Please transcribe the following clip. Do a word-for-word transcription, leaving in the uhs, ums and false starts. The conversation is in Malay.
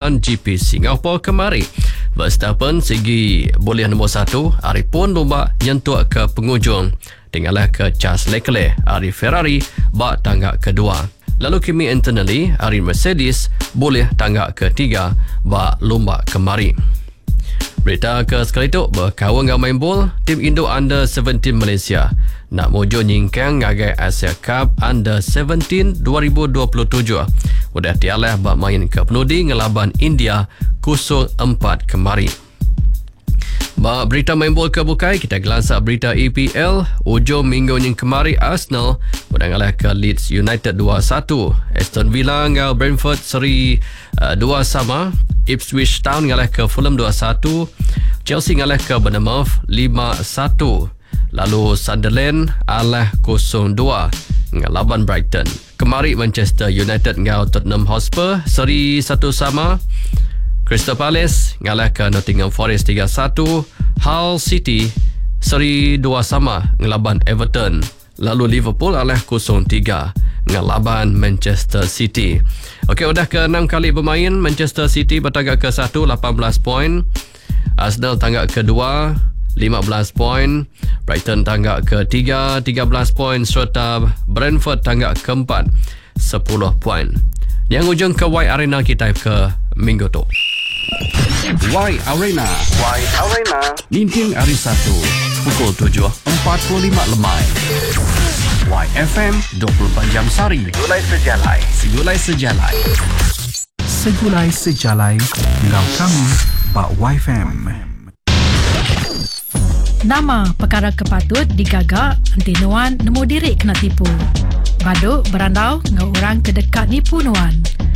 F one G P Singapura kemari. Verstappen segi boleh nombor satu, hari pun lomba nyentuh ke penghujung. Tinggallah ke Charles Leclerc, hari Ferrari bak tanggap kedua. Lalu Kimi Antonelli, hari Mercedes boleh tanggap ketiga bak lomba kemari. Berita ke sekali itu, berkawan dengan main bol, tim Indo Under tujuh belas Malaysia nak mojo nyingkang ngagai Asia Cup Under tujuh belas dua ribu dua puluh tujuh. Udah tialah bak main ke penudi ngelaban India kosong empat kemari. Bak berita main bol ke bukai, kita gelansak berita E P L. Ujung minggu yang kemari Arsenal udah ngalah ke Leeds United dua satu. Aston Villa ngau Brentford seri uh, dua sama. Ipswich Town ngalah ke Fulham dua satu. Chelsea ngalah ke Bournemouth lima satu. Lalu Sunderland alah kosong dua ngelaban Brighton. Kemari Manchester United ngau Tottenham Hotspur seri satu sama. Crystal Palace ngalah ke Nottingham Forest tiga satu. Hull City seri dua sama ngelaban Everton. Lalu Liverpool alah kosong tiga ngelaban Manchester City. Okey, udah ke enam kali bermain, Manchester City bertanggap ke satu, lapan belas poin. Arsenal tanggap ke dua, lima belas poin. Brighton tanggap ke tiga, tiga belas poin. Serta Brentford tanggap ke empat, sepuluh poin. Yang ujung ke Y Arena kita ke minggu tu. Y Arena Y Arena Ninting hari satu pukul tujuh empat puluh lima lemai. Y F M dua puluh empat jam sari. Segulai sejalai Segulai sejalai Segulai sejalai Ngau kami Pak Y F M. Nama perkara kepatut digagak anti nuan nemu diri kena tipu. Baduk berandau ngau orang terdekat nipu nuan.